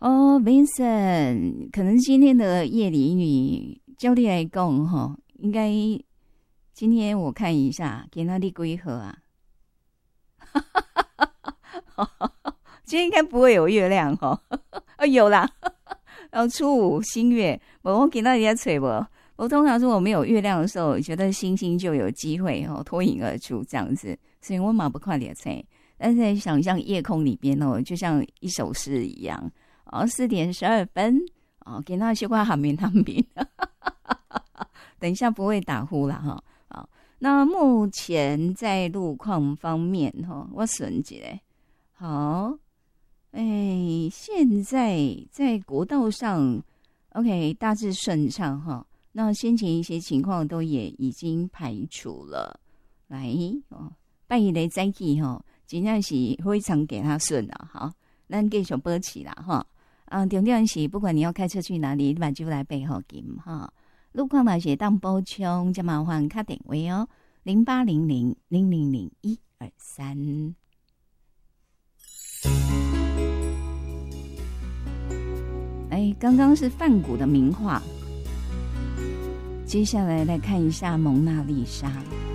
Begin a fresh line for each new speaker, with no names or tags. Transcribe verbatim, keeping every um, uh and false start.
哦 ，Vincent， 可能今天的夜里雨，照你来讲哈，应该今天我看一下，给那里几号啊？今天应该不会有月亮哈，哦，有啦，然后初五新月，我给那里在吹不？我通常说我没有月亮的时候，觉得星星就有机会哦脱颖而出这样子，所以我马不快点吹。但是想象夜空里边哦，就像一首诗一样。哦，四点十二分哦，给那些话喊明喊明，等一下不会打呼啦哈。好，那目前在路况方面哈，我算一下，好，哎，现在在国道上 ，OK， 大致顺畅哈。那先前一些情况都也已经排除了，来哦，拜一的早起哈，真正是非常给他顺了哈，咱继续保持啦哈。啊，重点是不管你要开车去哪里，你把就来背后金哈。路况嘛是当补充，就麻烦卡电话哦，零八零零零零零一二三。哎，刚刚是梵谷的名画，接下来来看一下蒙娜丽莎。